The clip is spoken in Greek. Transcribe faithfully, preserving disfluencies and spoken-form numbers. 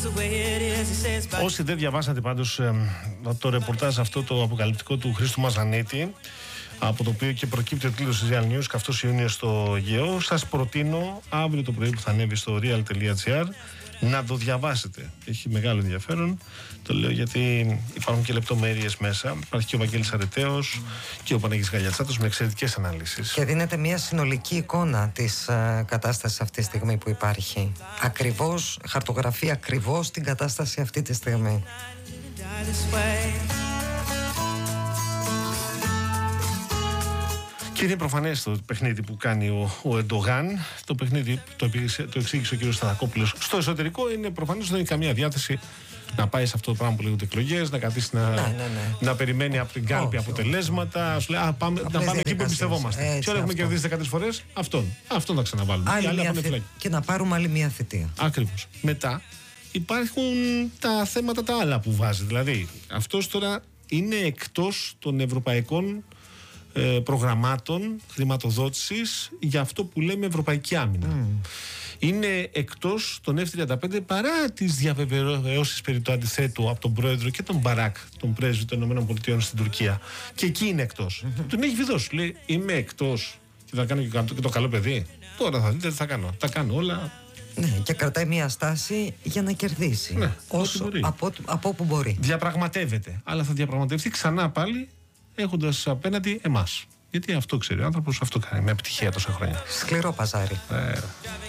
Όσοι δεν διαβάσατε πάντως ε, το ρεπορτάζ αυτό το αποκαλυπτικό του Χρήστου Μαζανίτη, από το οποίο και προκύπτει ο τίτλος της Real News, καυτός Ιούνιος στο Αιγαίο, σας προτείνω αύριο το πρωί που θα ανέβει στο real τελεία gr να το διαβάσετε. Έχει μεγάλο ενδιαφέρον. Το λέω γιατί υπάρχουν και λεπτομέρειες μέσα. Υπάρχει και ο Βαγγέλης Αρετέος και ο Παναγής Γαλιατσάτος με εξαιρετικές αναλύσεις. Και δίνεται μια συνολική εικόνα της uh, κατάστασης αυτή τη στιγμή που υπάρχει. Ακριβώς, χαρτογραφεί ακριβώς την κατάσταση αυτή τη στιγμή. Και είναι προφανές το παιχνίδι που κάνει ο, ο Ερντογάν. Το παιχνίδι το, το εξήγησε ο κ. Σταθακόπουλος. Στο εσωτερικό είναι προφανές ότι δεν έχει καμία διάθεση να πάει σε αυτό το πράγμα που λέγονται εκλογές, να καθίσει να, ναι, ναι, ναι. να περιμένει από την κάλπη αποτελέσματα. Σου λέει, α, πάμε, να πάμε εκεί που εμπιστευόμαστε. Και όλοι έχουμε κερδίσει δεκατρείς φορές, αυτόν. Αυτόν θα ξαναβάλουμε. Άλλη μια θη... Και να πάρουμε άλλη μια θητεία. Ακριβώς. Μετά υπάρχουν τα θέματα τα άλλα που βάζει. Δηλαδή, αυτός τώρα είναι εκτός των ευρωπαϊκών προγραμμάτων χρηματοδότησης για αυτό που λέμε ευρωπαϊκή άμυνα. Mm. Είναι εκτός των εφ τριάντα πέντε παρά τις διαβεβαιώσεις περί του αντιθέτου από τον πρόεδρο και τον Μπαράκ, τον πρέσβη των ΗΠΑ στην Τουρκία. Και εκεί είναι εκτός. Mm-hmm. Τον έχει βιδώσει. Λέει, είμαι εκτός και θα κάνω και το καλό παιδί. Τώρα θα δείτε τι θα κάνω. Τα κάνω όλα. Ναι, και κρατάει μια στάση για να κερδίσει. Ναι, όσο από, από όπου μπορεί. Διαπραγματεύεται. Αλλά θα διαπραγματευτεί ξανά πάλι έχοντας απέναντι εμάς. Γιατί αυτό ξέρει ο άνθρωπος, αυτό κάνει με επιτυχία τόσα χρόνια. Σκληρό παζάρι. Ε.